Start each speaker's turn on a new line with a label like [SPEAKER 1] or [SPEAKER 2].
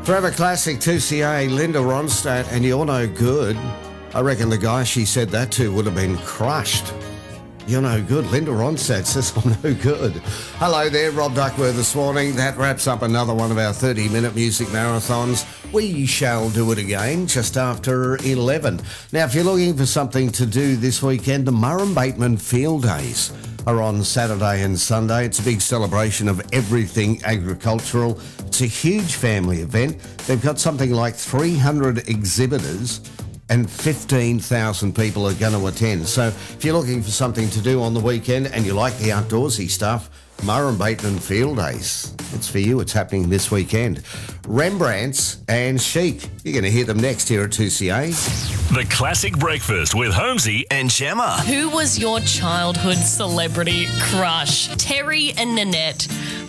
[SPEAKER 1] Forever Classic 2CA, Linda Ronstadt, and You're No Good. I reckon the guy she said that to would have been crushed. You're no good. Linda Ronstadt says I'm no good. Hello there, Rob Duckworth this morning. That wraps up another one of our 30-minute music marathons. We shall do it again just after 11. Now, if you're looking for something to do this weekend, the Murrum Bateman Field Days are on Saturday and Sunday. It's a big celebration of everything agricultural. It's a huge family event. They've got something like 300 exhibitors and 15,000 people are going to attend. So if you're looking for something to do on the weekend and you like the outdoorsy stuff, Murrum Bateman Field Days. It's for you. It's happening this weekend. Rembrandts and Chic. You're going to hear them next here at 2CA.
[SPEAKER 2] The Classic Breakfast with Holmesy and Gemma.
[SPEAKER 3] Who was your childhood celebrity crush? Terry and Nanette.